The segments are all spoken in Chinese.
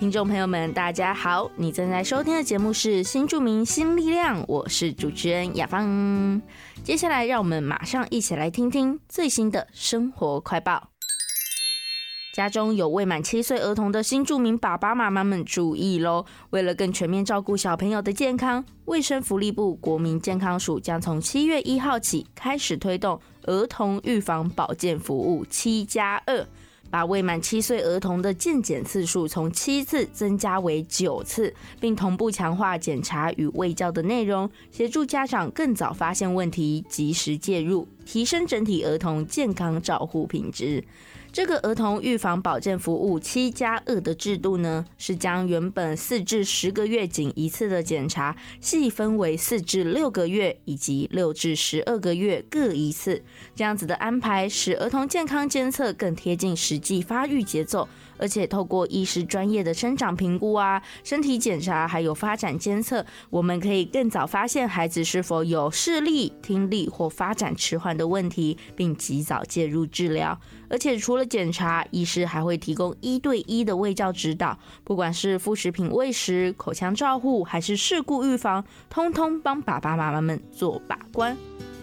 听众朋友们大家好，你正在收听的节目是新住民新力量，我是主持人雅芳。接下来让我们马上一起来听听最新的生活快报。家中有未满7岁儿童的新住民爸爸妈妈们注意咯，为了更全面照顾小朋友的健康，卫生福利部国民健康署将从7月1号起开始推动儿童预防保健服务7+2，把未满7岁儿童的健检次数从7次增加为9次，并同步强化检查与卫教的内容，协助家长更早发现问题，及时介入，提升整体儿童健康照护品质。这个儿童预防保健服务7+2的制度呢，是将原本4至10个月仅一次的检查，细分为4至6个月以及6至12个月各一次。这样子的安排，使儿童健康监测更贴近实际发育节奏，而且透过医师专业的生长评估啊、身体检查还有发展监测，我们可以更早发现孩子是否有视力、听力或发展迟缓的问题，并及早介入治疗。而且除了检查，医师还会提供1对1的卫教指导，不管是副食品喂食、口腔照护还是事故预防，通通帮爸爸妈妈们做把关。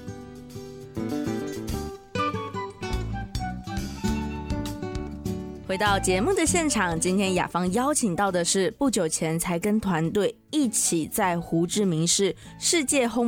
回到节目的现场，今天雅芳邀请到的是不久前才跟团队一起在胡志明市世界烘